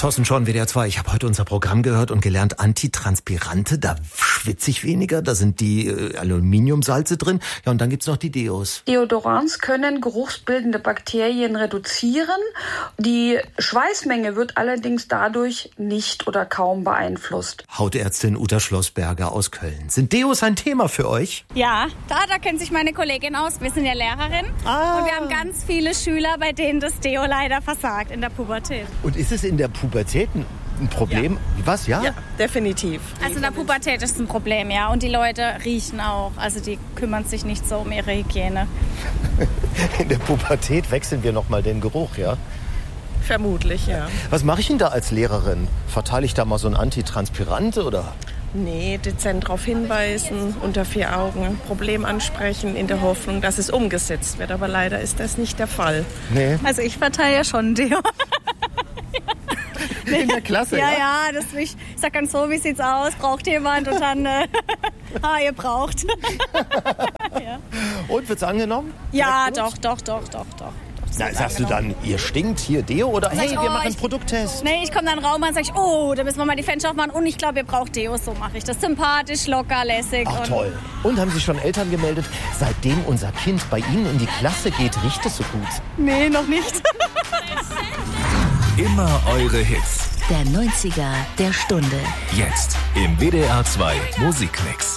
Thorsten Schorn, WDR 2. Ich habe heute unser Programm gehört und gelernt, Antitranspirante, da schwitze ich weniger, da sind die Aluminiumsalze drin. Ja, und dann gibt's noch die Deos. Deodorants können geruchsbildende Bakterien reduzieren. Die Schweißmenge wird allerdings dadurch nicht oder kaum beeinflusst. Hautärztin Uta Schlossberger aus Köln. Sind Deos ein Thema für euch? Ja, da kennt sich meine Kollegin aus. Wir sind ja Lehrerin. Und wir haben ganz viele Schüler, bei denen das Deo leider versagt in der Pubertät. Und ist es in der Pubertät ein Problem? Ja. Was, ja? Ja, definitiv. Also in der Pubertät ist es ein Problem, ja. Und die Leute riechen auch. Also die kümmern sich nicht so um ihre Hygiene. In der Pubertät wechseln wir nochmal den Geruch, ja? Vermutlich, ja. Was mache ich denn da als Lehrerin? Verteile ich da mal so ein Antitranspirante oder? Nee, dezent darauf hinweisen, unter 4 Augen, Problem ansprechen, in der Hoffnung, dass es umgesetzt wird. Aber leider ist das nicht der Fall. Nee. Also ich verteile ja schon Deo. In der Klasse, ja? Ja, ich sag ganz so, wie sieht's aus? Braucht jemand? Und dann, ihr braucht. Ja. Und, wird's angenommen? Ja, doch. Na, sagst du dann, ihr stinkt hier Deo oder hey, wir machen einen Produkttest? Nee, ich komme dann raus und sag da müssen wir mal die Fenster aufmachen und ich glaube, ihr braucht Deo, so mache ich das. Sympathisch, locker, lässig. Ach toll. Und haben sich schon Eltern gemeldet, seitdem unser Kind bei Ihnen in die Klasse geht, riecht es so gut? Nee, noch nicht. Immer eure Hits. Der 90er der Stunde. Jetzt im WDR 2 Musikmix.